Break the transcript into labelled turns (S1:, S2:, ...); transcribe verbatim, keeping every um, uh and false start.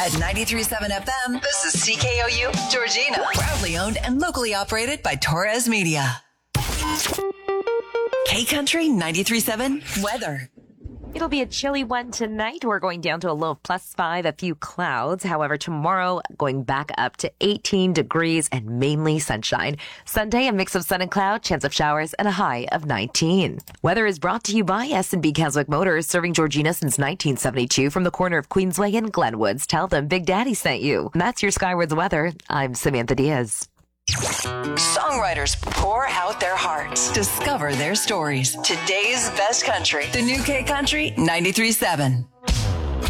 S1: At ninety-three point seven F M, this is C K O U Georgina. Proudly owned and locally operated by Torres Media. K-Country ninety-three point seven weather.
S2: It'll be a chilly one tonight. We're going down to a low of plus five, a few clouds. However, tomorrow going back up to eighteen degrees and mainly sunshine. Sunday, a mix of sun and cloud, chance of showers, and a high of nineteen. Weather is brought to you by S and B Keswick Motors, serving Georgina since nineteen seventy-two from the corner of Queensway and Glenwoods. Tell them Big Daddy sent you. And that's your Skywards weather. I'm Samantha Diaz.
S1: Songwriters pour out their hearts. Discover their stories. Today's best country. The new K-Country ninety-three point seven.